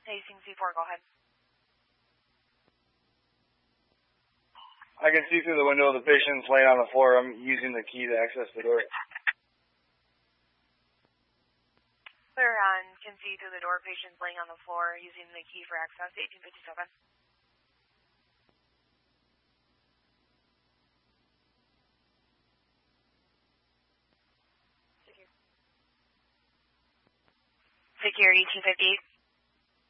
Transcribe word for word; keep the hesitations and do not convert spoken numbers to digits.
Facing C four, go ahead. I can see through the window the patient's laying on the floor. I'm using the key to access the door. Clear on, can see through the door, patient's laying on the floor, using the key for access, eighteen fifty-seven. Secure eighteen fifty-eight.